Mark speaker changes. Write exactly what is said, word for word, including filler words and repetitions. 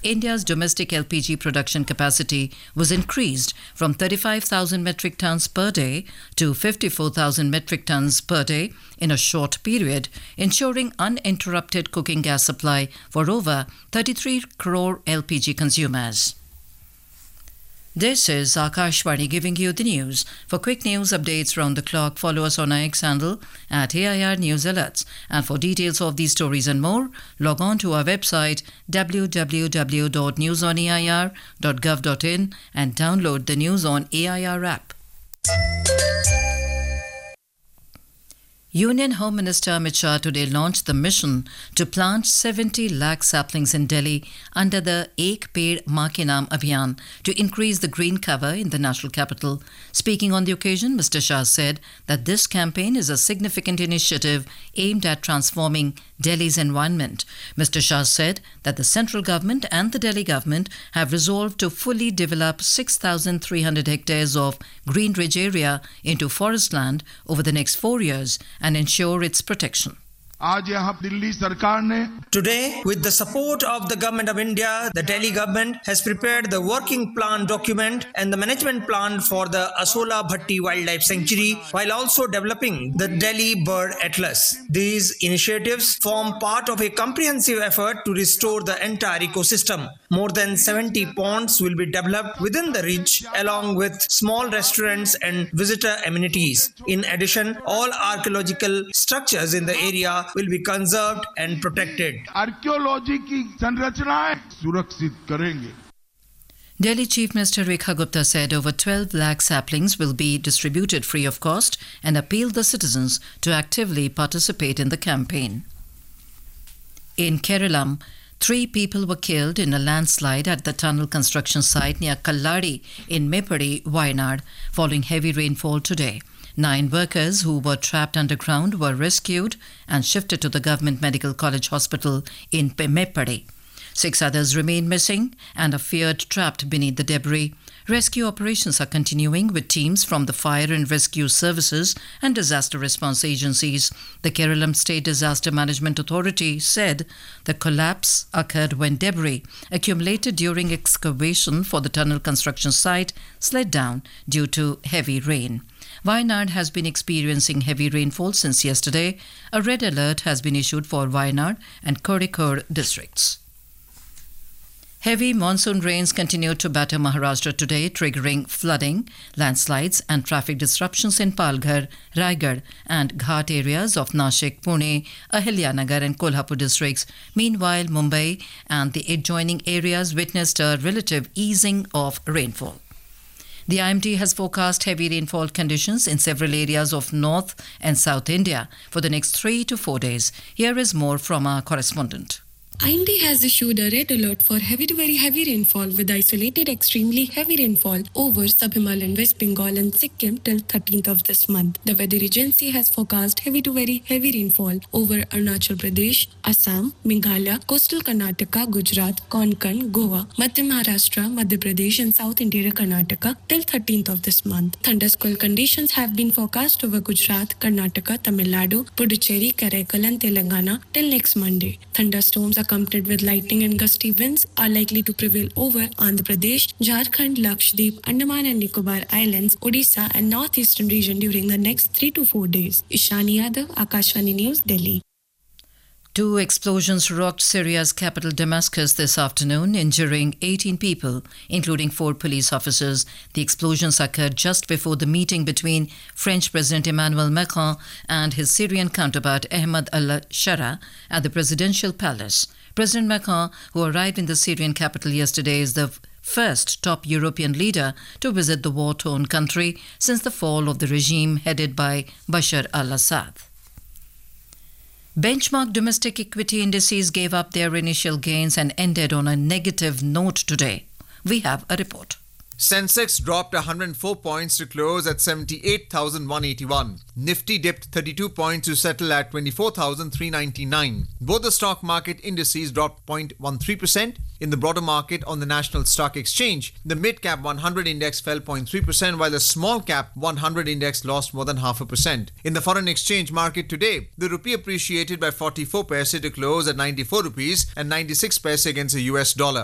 Speaker 1: India's domestic L P G production capacity was increased from thirty-five thousand metric tons per day to fifty-four thousand metric tons per day in a short period, ensuring uninterrupted cooking gas supply for over thirty-three crore L P G consumers. This is Akashvani giving you the news. For quick news updates round the clock, follow us on our X handle at A I R News Alerts. And for details of these stories and more, log on to our website w w w dot news on a i r dot gov dot in and download the News on A I R app. Union Home Minister Amit Shah today launched the mission to plant seventy lakh saplings in Delhi under the Ek Ped Maa Ke Naam Abhiyan to increase the green cover in the national capital. Speaking on the occasion, Mister Shah said that this campaign is a significant initiative aimed at transforming Delhi's environment. Mister Shah said that the central government and the Delhi government have resolved to fully develop six thousand three hundred hectares of green ridge area into forest land over the next four years and ensure its protection.
Speaker 2: Today, with the support of the Government of India, the Delhi government has prepared the working plan document and the management plan for the Asola Bhatti Wildlife Sanctuary, while also developing the Delhi Bird Atlas. These initiatives form part of a comprehensive effort to restore the entire ecosystem. More than seventy ponds will be developed within the ridge, along with small restaurants and visitor amenities. In addition, all archaeological structures in the area will be conserved and protected.
Speaker 3: Archaeology की संरचनाएं सुरक्षित करेंगे.
Speaker 1: Delhi Chief Minister Rekha Gupta said over twelve lakh saplings will be distributed free of cost and appealed the citizens to actively participate in the campaign. In Kerala, three people were killed in a landslide at the tunnel construction site near Kalladi in Meppadi, Wayanad, following heavy rainfall today. Nine workers who were trapped underground were rescued and shifted to the Government Medical College Hospital in Meppadi. Six others remain missing and are feared trapped beneath the debris. Rescue operations are continuing with teams from the Fire and Rescue Services and Disaster Response Agencies. The Kerala State Disaster Management Authority said the collapse occurred when debris accumulated during excavation for the tunnel construction site slid down due to heavy rain. Wayanad has been experiencing heavy rainfall since yesterday. A red alert has been issued for Wayanad and Kozhikode districts. Heavy monsoon rains continued to batter Maharashtra today, triggering flooding, landslides and traffic disruptions in Palghar, Raigad and Ghat areas of Nashik, Pune, Ahilyanagar and Kolhapur districts. Meanwhile, Mumbai and the adjoining areas witnessed a relative easing of rainfall. The I M D has forecast heavy rainfall conditions in several areas of North and South India for the next three to four days. Here is more from our correspondent.
Speaker 4: I M D has issued a red alert for heavy to very heavy rainfall with isolated extremely heavy rainfall over Sub-Himalayan West Bengal and Sikkim till thirteenth of this month. The weather agency has forecast heavy to very heavy rainfall over Arunachal Pradesh, Assam, Meghalaya, coastal Karnataka, Gujarat, Konkan, Goa, Madhya Maharashtra, Madhya Pradesh and South Interior Karnataka till thirteenth of this month. Thundersquall conditions have been forecast over Gujarat, Karnataka, Tamil Nadu, Puducherry, Karaikal and Telangana till next Monday. Thunderstorms accompanied with lightning and gusty winds are likely to prevail over Andhra Pradesh, Jharkhand, Lakshadweep, Andaman and Nicobar Islands, Odisha and northeastern region during the next three to four days. Ishani Yadav, Akashvani News, Delhi.
Speaker 1: Two explosions rocked Syria's capital Damascus this afternoon, injuring eighteen people, including four police officers. The explosions occurred just before the meeting between French President Emmanuel Macron and his Syrian counterpart Ahmed al-Shara at the presidential palace. President Macron, who arrived in the Syrian capital yesterday, is the first top European leader to visit the war-torn country since the fall of the regime headed by Bashar al-Assad. Benchmark domestic equity indices gave up their initial gains and ended on a negative note today. We have a report.
Speaker 5: Sensex dropped one hundred four points to close at seventy-eight thousand one hundred eighty-one. Nifty dipped thirty-two points to settle at twenty-four thousand three hundred ninety-nine. Both the stock market indices dropped zero point one three percent. In the broader market on the National Stock Exchange, the mid-cap one hundred index fell zero point three percent while the small-cap one hundred index lost more than half a percent. In the foreign exchange market today, the rupee appreciated by forty-four paise to close at ninety-four rupees and ninety-six paise against the U S dollar.